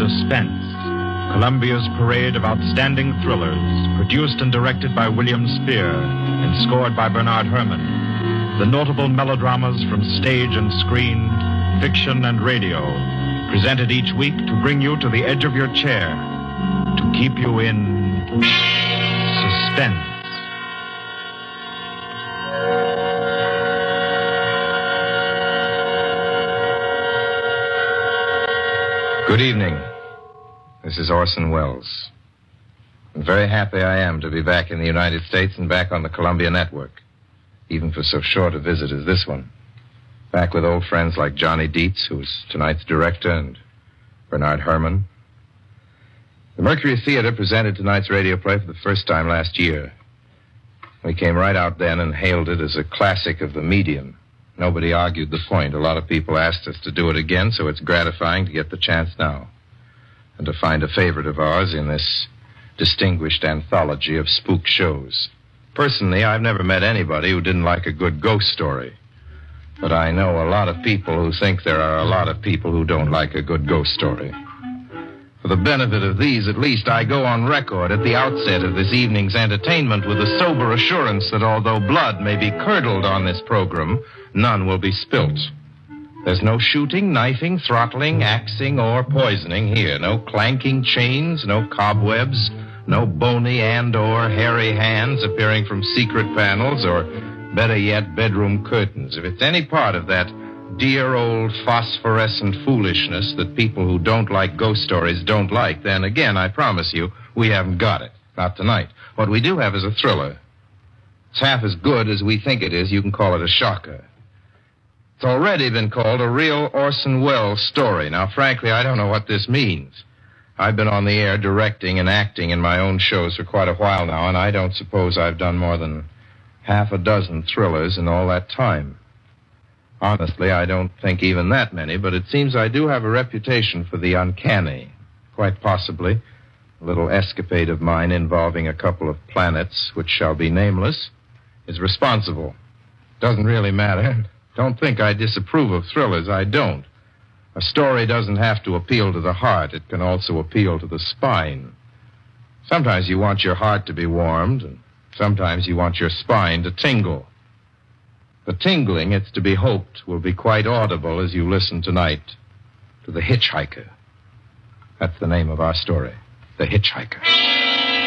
Suspense, Columbia's parade of outstanding thrillers, produced and directed by William Spear and scored by Bernard Herrmann. The notable melodramas from stage and screen, fiction and radio, presented each week to bring you to the edge of your chair, to keep you in suspense. Good evening. This is Orson Welles. I'm very happy I am to be back in the United States and back on the Columbia Network, even for so short a visit as this one. Back with old friends like Johnny Dietz, who is tonight's director, and Bernard Herrmann. The Mercury Theater presented tonight's radio play for the first time last year. We came right out then and hailed it as a classic of the medium. Nobody argued the point. A lot of people asked us to do it again, so it's gratifying to get the chance now. And to find a favorite of ours in this distinguished anthology of spook shows. Personally, I've never met anybody who didn't like a good ghost story. But I know a lot of people who think there are a lot of people who don't like a good ghost story. For the benefit of these, at least, I go on record at the outset of this evening's entertainment with the sober assurance that although blood may be curdled on this program, none will be spilt. There's no shooting, knifing, throttling, axing, or poisoning here. No clanking chains, no cobwebs, no bony and or hairy hands appearing from secret panels, or better yet, bedroom curtains. If it's any part of that dear old phosphorescent foolishness that people who don't like ghost stories don't like, then again, I promise you, we haven't got it. Not tonight. What we do have is a thriller. It's half as good as we think it is. You can call it a shocker. It's already been called a real Orson Welles story. Now, frankly, I don't know what this means. I've been on the air directing and acting in my own shows for quite a while now, and I don't suppose I've done more than half a dozen thrillers in all that time. Honestly, I don't think even that many, but it seems I do have a reputation for the uncanny. Quite possibly, a little escapade of mine involving a couple of planets, which shall be nameless, is responsible. Doesn't really matter. Don't think I disapprove of thrillers. I don't. A story doesn't have to appeal to the heart. It can also appeal to the spine. Sometimes you want your heart to be warmed, and sometimes you want your spine to tingle. The tingling, it's to be hoped, will be quite audible as you listen tonight to The Hitchhiker. That's the name of our story, The Hitchhiker.